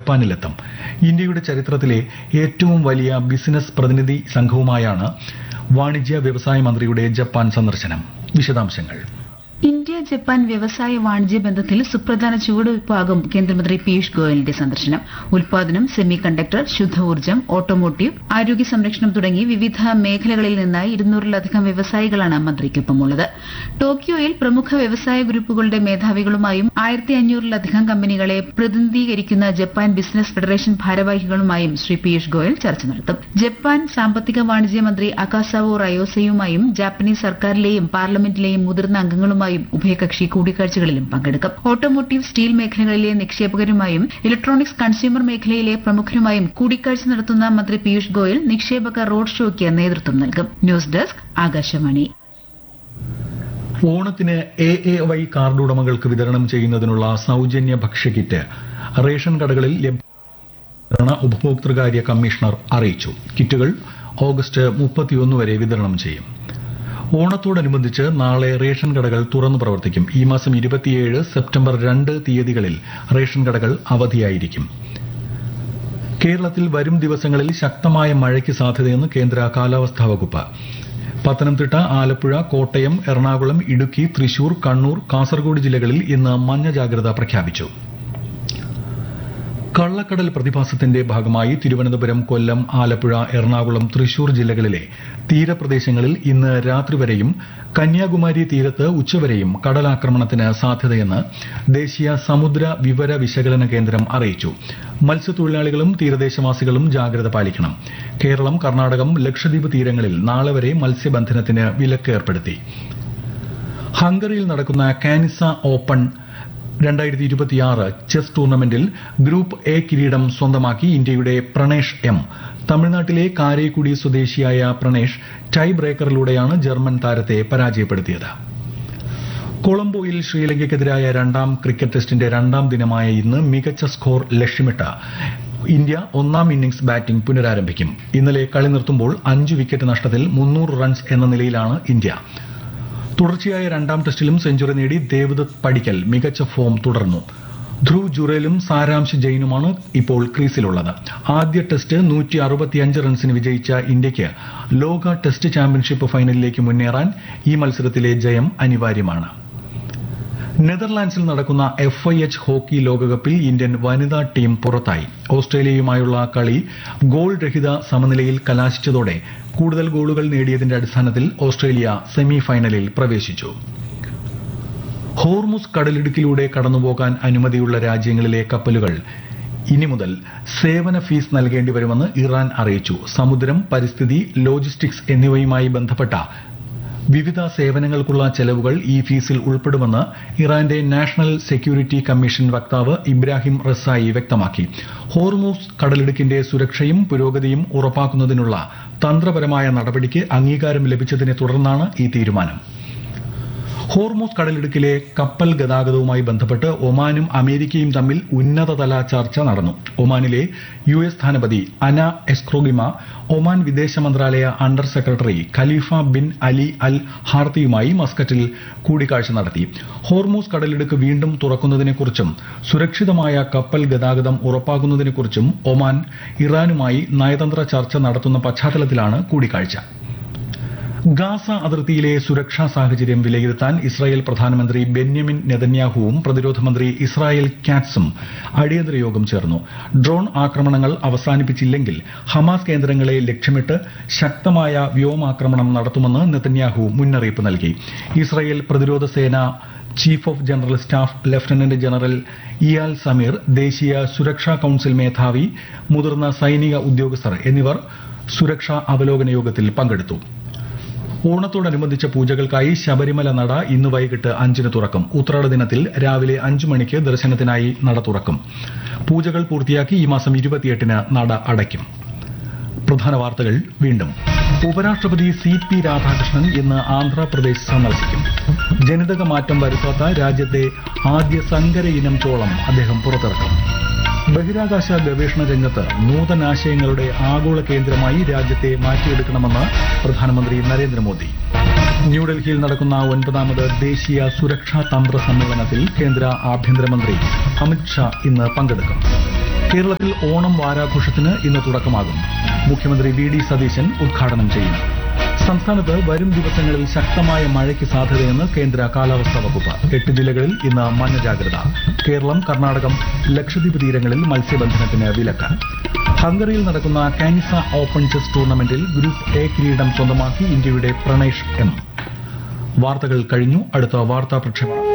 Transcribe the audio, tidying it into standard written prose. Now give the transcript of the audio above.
ജപ്പാനിലെത്തും. ഇന്ത്യയുടെ ചരിത്രത്തിലെ ഏറ്റവും വലിയ ബിസിനസ് പ്രതിനിധി സംഘവുമായാണ് വാണിജ്യ വ്യവസായ മന്ത്രിയുടെ ജപ്പാൻ സന്ദർശനം. വിശദാംശങ്ങൾ. ഇന്ത്യ ജപ്പാൻ വ്യവസായ വാണിജ്യ ബന്ധത്തിൽ സുപ്രധാന ചുവടുവയ്പാകും കേന്ദ്രമന്ത്രി പീയൂഷ് ഗോയലിന്റെ സന്ദർശനം. ഉൽപാദനം, സെമി കണ്ടക്ടർ, ശുദ്ധ-ഊർജ്ജം, ഓട്ടോമോട്ടീവ്, ആരോഗ്യ സംരക്ഷണം തുടങ്ങി വിവിധ മേഖലകളിൽ നിന്നായി 200-ലധികം വ്യവസായികളാണ് മന്ത്രിക്കൊപ്പമുള്ളത്. ടോക്കിയോയിൽ പ്രമുഖ വ്യവസായ ഗ്രൂപ്പുകളുടെ മേധാവികളുമായും 1500-ലധികം കമ്പനികളെ പ്രതിനിധീകരിക്കുന്ന Japan business federation ഭാരവാഹികളുമായും Shri Piyush Goyal ചർച്ച നടത്തും. ജപ്പാൻ സാമ്പത്തിക വാണിജ്യ മന്ത്രി അകാസാവോ റയോസയുമായും ജാപ്പനീസ് സർക്കാരിലെയും പാർലമെന്റിലെയും മുതിർന്ന അംഗങ്ങളുമായും ഉഭയകക്ഷി കൂടിക്കാഴ്ചകളിലും പങ്കെടുക്കും. ഓട്ടോമോട്ടീവ്, സ്റ്റീൽ മേഖലകളിലെ നിക്ഷേപകരുമായും ഇലക്ട്രോണിക്സ്, കൺസ്യൂമർ മേഖലയിലെ പ്രമുഖരുമായും കൂടിക്കാഴ്ച നടത്തുന്ന മന്ത്രി പീയൂഷ് ഗോയൽ നിക്ഷേപക റോഡ് ഷോയ്ക്ക് നേതൃത്വം നൽകും. News desk, Akashvani. ഓണത്തിന് AAY കാർഡ് ഉടമകൾക്ക് വിതരണം ചെയ്യുന്നതിനുള്ള സൌജന്യ ഭക്ഷ്യക്കിറ്റ് റേഷൻ കടകളിൽ ലഭ്യമാക്കുമെന്ന് ഉപഭോക്തൃകാര്യ കമ്മീഷണർ അറിയിച്ചു. കിറ്റുകൾ ഓഗസ്റ്റ് 31 വരെ വിതരണം ചെയ്യും. ഓണത്തോടനുബന്ധിച്ച് നാളെ റേഷൻ കടകൾ തുറന്നു പ്രവർത്തിക്കും. ഈ മാസം 27, സെപ്റ്റംബർ 2 തീയതികളിൽ റേഷൻ കടകൾ അവധിയായിരിക്കും. കേരളത്തിൽ വരും ദിവസങ്ങളിൽ ശക്തമായ മഴയ്ക്ക് സാധ്യതയെന്ന് കേന്ദ്ര കാലാവസ്ഥാ വകുപ്പ്. പത്തനംതിട്ട, ആലപ്പുഴ, കോട്ടയം, എറണാകുളം, ഇടുക്കി, തൃശൂർ, കണ്ണൂർ, കാസർഗോഡ് ജില്ലകളിൽ ഇന്ന് മഞ്ഞ ജാഗ്രത പ്രഖ്യാപിച്ചു. കള്ളക്കടൽ പ്രതിഭാസത്തിന്റെ ഭാഗമായി തിരുവനന്തപുരം, കൊല്ലം, ആലപ്പുഴ, എറണാകുളം, തൃശൂർ ജില്ലകളിലെ തീരപ്രദേശങ്ങളിൽ ഇന്ന് രാത്രി വരെയും കന്യാകുമാരി തീരത്ത് ഉച്ചവരെയും കടലാക്രമണത്തിന് സാധ്യതയെന്ന് ദേശീയ സമുദ്ര വിവര വിശകലന കേന്ദ്രം അറിയിച്ചു. മത്സ്യത്തൊഴിലാളികളും തീരദേശവാസികളും ജാഗ്രത പാലിക്കണം. കേരളം, കർണാടകം, ലക്ഷദ്വീപ് തീരങ്ങളിൽ നാളെ വരെ മത്സ്യബന്ധനത്തിന് വിലക്ക് ഏർപ്പെടുത്തി. ഹംഗറിയിൽ നടക്കുന്ന കാനിസ ഓപ്പൺ 2026 ചെസ് ടൂർണമെന്റിൽ ഗ്രൂപ്പ് എ കിരീടം സ്വന്തമാക്കി ഇന്ത്യയുടെ പ്രണേഷ് എം. തമിഴ്നാട്ടിലെ കാരേക്കുടി സ്വദേശിയായ പ്രണേഷ് ടൈ ബ്രേക്കറിലൂടെയാണ് ജർമ്മൻ താരത്തെ പരാജയപ്പെടുത്തിയത്. കൊളംബോയിൽ ശ്രീലങ്കയ്ക്കെതിരായ 2ാം ക്രിക്കറ്റ് ടെസ്റ്റിന്റെ 2ാം ദിനമായ ഇന്ന് മികച്ച സ്കോർ ലക്ഷ്യമിട്ട് ഇന്ത്യ 1ാം ഇന്നിംഗ്സ് ബാറ്റിംഗ് പുനരാരംഭിക്കും. ഇന്നലെ കളി നിർത്തുമ്പോൾ 5 വിക്കറ്റ് നഷ്ടത്തിൽ 300 റൺസ് എന്ന നിലയിലാണ് ഇന്ത്യ. തുടർച്ചയായ 2ാം ടെസ്റ്റിലും സെഞ്ചുറി നേടി ദേവദത്ത് പടിക്കൽ മികച്ച ഫോം തുടർന്നു. ധ്രുവ് ജുറേലും സാരാംശ് ജെയിനുമാണ് ഇപ്പോൾ ക്രീസിലുള്ളത്. ആദ്യ ടെസ്റ്റ് 165 റൺസിന് വിജയിച്ച ഇന്ത്യയ്ക്ക് ലോക ടെസ്റ്റ് ചാമ്പ്യൻഷിപ്പ് ഫൈനലിലേക്ക് മുന്നേറാൻ ഈ മത്സരത്തിലെ ജയം അനിവാര്യമാണ്. നെതർലാൻഡ്സിൽ നടക്കുന്ന FIH ഹോക്കി ലോകകപ്പിൽ ഇന്ത്യൻ വനിതാ ടീം പുറത്തായി. ഓസ്ട്രേലിയയുമായുള്ള കളി ഗോൾ രഹിത സമനിലയിൽ കലാശിച്ചതോടെ കൂടുതൽ ഗോളുകൾ നേടിയതിന്റെ അടിസ്ഥാനത്തിൽ ഓസ്ട്രേലിയ സെമി ഫൈനലിൽ പ്രവേശിച്ചു. ഹോർമുസ് കടലിടുക്കിലൂടെ കടന്നുപോകാൻ അനുമതിയുള്ള രാജ്യങ്ങളിലെ കപ്പലുകൾ ഇനി മുതൽ സേവന ഫീസ് നൽകേണ്ടി വരുമെന്ന് ഇറാൻ അറിയിച്ചു. സമുദ്രം, പരിസ്ഥിതി, ലോജിസ്റ്റിക്സ് എന്നിവയുമായി ബന്ധപ്പെട്ട വിവിധ സേവനങ്ങൾക്കുള്ള ചെലവുകൾ ഈ ഫീസിൽ ഉൾപ്പെടുമെന്ന് ഇറാന്റെ നാഷണൽ സെക്യൂരിറ്റി കമ്മീഷൻ വക്താവ് ഇബ്രാഹിം റസായി വ്യക്തമാക്കി. ഹോർമുസ് കടലിടുക്കിന്റെ സുരക്ഷയും പുരോഗതിയും ഉറപ്പാക്കുന്നതിനുള്ള തന്ത്രപരമായ നടപടിക്ക് അംഗീകാരം ലഭിച്ചതിനെ തുടർന്നാണ് ഈ തീരുമാനം. ഹോർമുസ് കടലിടുക്കിലെ കപ്പൽ ഗതാഗതവുമായി ബന്ധപ്പെട്ട് ഒമാനും അമേരിക്കയും തമ്മിൽ ഉന്നതതല ചർച്ച നടന്നു. ഒമാനിലെ US സ്ഥാനപതി അന എസ്ക്രോഗിമ ഒമാൻ വിദേശ മന്ത്രാലയ under secretary Khalifa bin Ali അൽ ഹാർത്തിയുമായി മസ്കറ്റിൽ കൂടിക്കാഴ്ച നടത്തി. ഹോർമുസ് കടലിടുക്ക് വീണ്ടും തുറക്കുന്നതിനെക്കുറിച്ചും സുരക്ഷിതമായ കപ്പൽ ഗതാഗതം ഉറപ്പാക്കുന്നതിനെക്കുറിച്ചും ഒമാൻ ഇറാനുമായി നയതന്ത്ര ചർച്ച നടത്തുന്ന പശ്ചാത്തലത്തിലാണ് കൂടിക്കാഴ്ച. ഗാസ അതിർത്തിയിലെ സുരക്ഷാ സാഹചര്യം വിലയിരുത്താൻ ഇസ്രായേൽ പ്രധാനമന്ത്രി ബെന്യാമിൻ നെതന്യാഹുവും പ്രതിരോധ മന്ത്രി ഇസ്രായേൽ കാറ്റ്സും അടിയന്തര യോഗം ചേർന്നു. ഡ്രോൺ ആക്രമണങ്ങൾ അവസാനിപ്പിച്ചില്ലെങ്കിൽ ഹമാസ് കേന്ദ്രങ്ങളെ ലക്ഷ്യമിട്ട് ശക്തമായ വ്യോമാക്രമണം നടത്തുമെന്ന് നെതന്യാഹു മുന്നറിയിപ്പ് നൽകി. ഇസ്രായേൽ പ്രതിരോധ സേന chief of general staff lieutenant general ഇയാൽ Sameer, ദേശീയ സുരക്ഷാ കൌൺസിൽ മേധാവി, മുതിർന്ന സൈനിക ഉദ്യോഗസ്ഥർ എന്നിവർ സുരക്ഷാ അവലോകന യോഗത്തിൽ പങ്കെടുത്തു. ഓണത്തോടനുബന്ധിച്ച പൂജകൾക്കായി ശബരിമല നട ഇന്ന് വൈകിട്ട് 5-ന് തുറക്കും. ഉത്രാട ദിനത്തിൽ രാവിലെ 5 മണിക്ക് ദർശനത്തിനായി നട തുറക്കും. പൂജകൾ പൂർത്തിയാക്കി ഈ മാസം 28-ന് നട അടയ്ക്കും. പ്രധാന വാർത്തകൾ വീണ്ടും. ഉപരാഷ്ട്രപതി CP രാധാകൃഷ്ണൻ ഇന്ന് ആന്ധ്രാപ്രദേശ് സന്ദർശിക്കും. ജനിതക മാറ്റം വരുത്താത്ത രാജ്യത്തെ ആദ്യ സങ്കര ഇനം ചോളം അദ്ദേഹം പുറത്തിറക്കും. ബഹിരാകാശ ഗവേഷണ രംഗത്ത് നൂതനാശയങ്ങളുടെ ആഗോള കേന്ദ്രമായി രാജ്യത്തെ മാറ്റിയെടുക്കണമെന്ന് പ്രധാനമന്ത്രി നരേന്ദ്രമോദി. ന്യൂഡൽഹിയിൽ നടക്കുന്ന 9ാമത് ദേശീയ സുരക്ഷാ തന്ത്ര സമ്മേളനത്തിൽ കേന്ദ്ര ആഭ്യന്തരമന്ത്രി അമിത് ഷാ ഇന്ന് പങ്കെടുക്കും. കേരളത്തിൽ ഓണം വാരാഘോഷത്തിന് ഇന്ന് തുടക്കമാകും. മുഖ്യമന്ത്രി വി ഡി സതീശൻ ഉദ്ഘാടനം ചെയ്യും. സംസ്ഥാനത്ത് വരും ദിവസങ്ങളിൽ ശക്തമായ മഴയ്ക്ക് സാധ്യതയെന്ന് കേന്ദ്ര കാലാവസ്ഥാ വകുപ്പ്. 8 ജില്ലകളിൽ ഇന്ന് മഞ്ഞ ജാഗ്രത. കേരളം, കർണാടകം, ലക്ഷദ്വീപ് തീരങ്ങളിൽ മത്സ്യബന്ധനത്തിന് വിലക്ക്. ഹംഗറിയിൽ നടക്കുന്ന കാനിസ ഓപ്പൺ ചെസ് ടൂർണമെന്റിൽ ഗ്രൂപ്പ് എ കിരീടം സ്വന്തമാക്കി ഇന്ത്യയുടെ പ്രണേഷ് എം. വാർത്തകൾ കഴിഞ്ഞു. അടുത്ത വാർത്താ പ്രക്ഷേപണം